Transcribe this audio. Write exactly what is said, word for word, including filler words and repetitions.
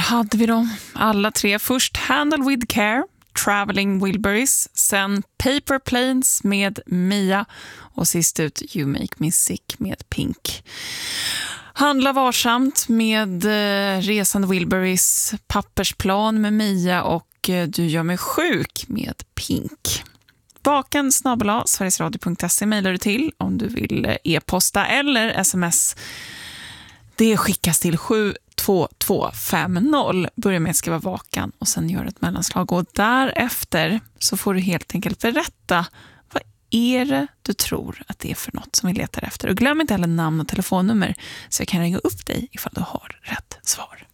hade vi dem alla tre. Först Handle with Care, Traveling Wilburys, sen Paper Planes med Mia och sist ut You Make Me Sick med Pink. Handla varsamt med eh, Resande Wilburys, Pappersplan med Mia och eh, Du gör mig sjuk med Pink. Vaken snabel-a sverigesradio punkt se mejlar du till om du vill e-posta eller sms. Det skickas till sju två två fem noll. Börja med att skriva vakan och sen gör ett mellanslag. Och därefter så får du helt enkelt berätta vad är det du tror att det är för något som vi letar efter. Och glöm inte heller namn och telefonnummer så jag kan ringa upp dig ifall du har rätt svar.